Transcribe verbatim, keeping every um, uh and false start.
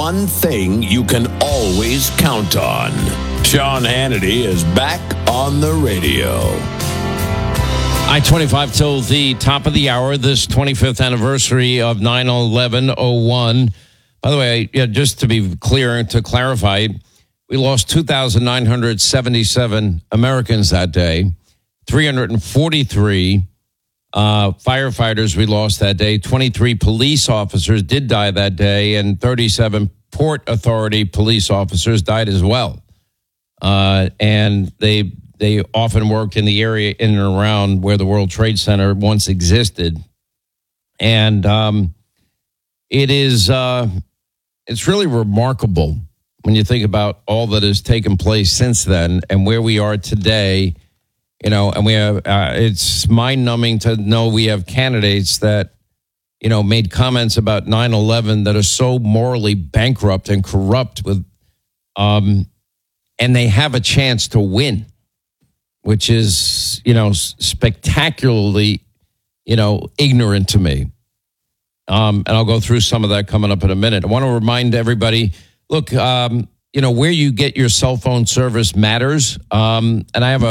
one thing you can always count on. Sean Hannity is back on the radio. I twenty-five till the top of the hour, this twenty-fifth anniversary of nine eleven oh one. By the way, yeah, just to be clear, to clarify, we lost two thousand nine hundred seventy-seven Americans that day, three hundred forty-three uh, firefighters we lost that day, twenty-three police officers did die that day, and thirty-seven Port Authority police officers died as well. Uh, and they they often worked in the area in and around where the World Trade Center once existed. And um, it is uh, it's really remarkable when you think about all that has taken place since then and where we are today. You know, and we have uh, it's mind numbing to know we have candidates that, you know, made comments about nine eleven that are so morally bankrupt and corrupt with, um, and they have a chance to win, which is, you know, spectacularly, you know, ignorant to me. Um, and I'll go through some of that coming up in a minute. I want to remind everybody, look, um, you know, where you get your cell phone service matters. Um, and I have a